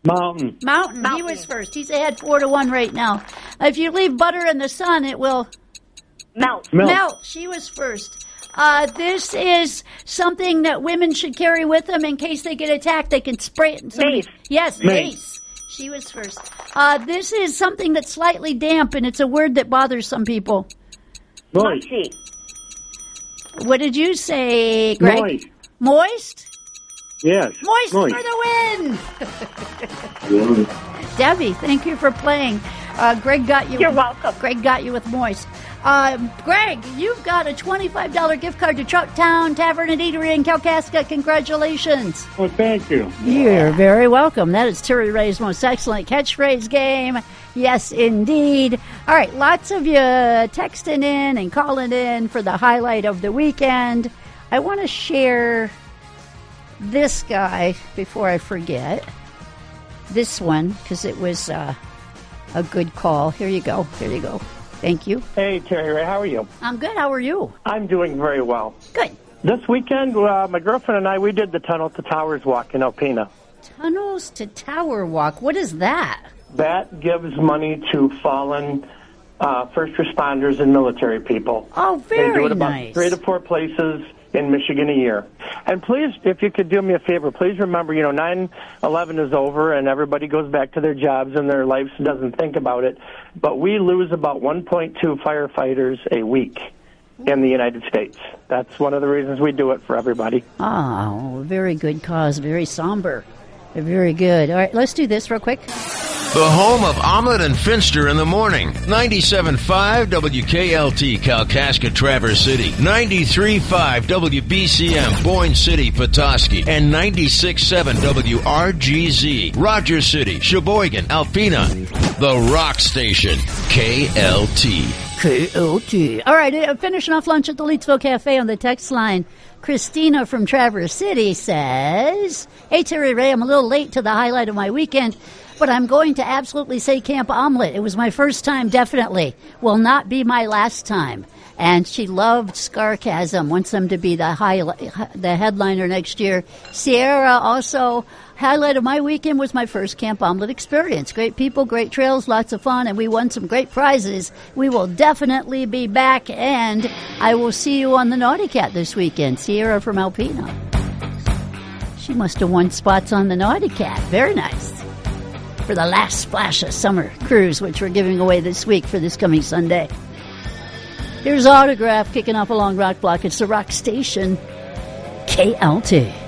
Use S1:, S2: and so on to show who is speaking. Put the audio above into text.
S1: Mountain.
S2: Mountain. He was first. He's ahead 4-1 right now. If you leave butter in the sun, it will
S3: Melt.
S2: She was first. This is something that women should carry with them in case they get attacked. They can spray it in somebody's...
S3: Mace.
S2: Yes, mace. She was first. This is something that's slightly damp, and it's a word that bothers some people.
S1: Moist.
S3: Mushy.
S2: What did you say, Greg?
S1: Moist.
S2: Moist?
S1: Yes.
S2: Moist for the win! Debbie, thank you for playing. Greg got you.
S3: You're welcome.
S2: Greg got you with moist. Greg, you've got a $25 gift card to Trucktown Tavern and Eatery in Kalkaska. Congratulations.
S1: Well, thank you.
S2: You're very welcome. That is Terry Ray's most excellent catchphrase game. Yes, indeed. All right, lots of you texting in and calling in for the highlight of the weekend. I want to share this guy before I forget. This one, because it was a good call. Here you go. Here you go. Thank you.
S4: Hey, Terry Ray, how are you?
S2: I'm good. How are you?
S4: I'm doing very well.
S2: Good.
S4: This weekend, my girlfriend and I, we did the Tunnel to Towers walk in Alpena.
S2: Tunnels to Tower Walk. What is that?
S4: That gives money to fallen first responders and military people.
S2: Oh,
S4: They do
S2: very
S4: it about
S2: nice.
S4: 3 to 4 places in Michigan a year. And please, if you could do me a favor, please remember, 9/11 is over and everybody goes back to their jobs and their lives doesn't think about it. But we lose about 1.2 firefighters a week in the United States. That's one of the reasons we do it for everybody.
S2: Oh, very good cause. Very somber. Very good. All right, let's do this real quick.
S5: The home of Omelet and Finster in the morning. 97.5 WKLT Kalkaska Traverse City. 93.5 WBCM Boyne City Petoskey. And 96.7 WRGZ Rogers City, Sheboygan, Alpena. The Rock Station. KLT.
S2: KLT. All right, finishing off lunch at the Leetsville Cafe on the text line. Christina from Traverse City says, "Hey, Terry Ray, I'm a little late to the highlight of my weekend, but I'm going to absolutely say Camp Omelet. It was my first time, definitely. Will not be my last time." And she loved Scarcasm, wants them to be the headliner next year. Sierra also, highlight of my weekend was my first Camp Omelet experience. Great people, great trails, lots of fun, and we won some great prizes. We will definitely be back, and I will see you on the Naughty Cat this weekend. Sierra from Alpena. She must have won spots on the Naughty Cat. Very nice. For the last splash of summer cruise, which we're giving away this week for this coming Sunday. Here's Autograph kicking off along Rock Block. It's the Rock Station, KLT.